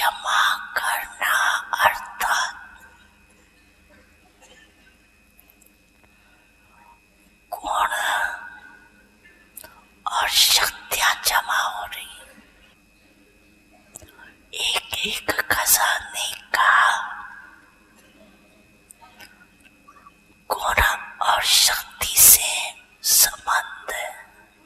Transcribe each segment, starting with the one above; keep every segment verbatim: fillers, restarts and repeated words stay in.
जमा करना अर्थात गुण और शक्तियां जमा हो रही। एक एक खजाने का गुण और शक्ति से संबंध है।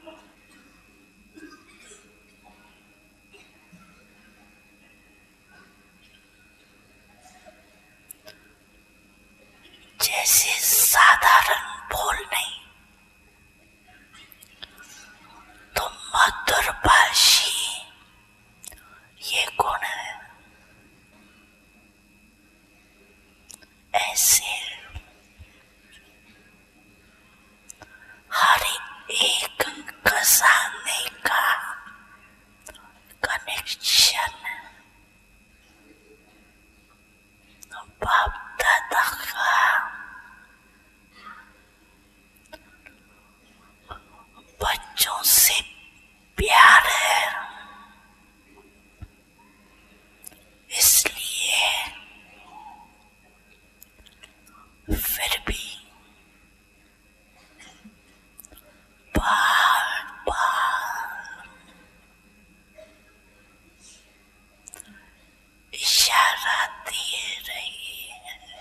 जैसे साधारण बोल नहीं तो मधुर बात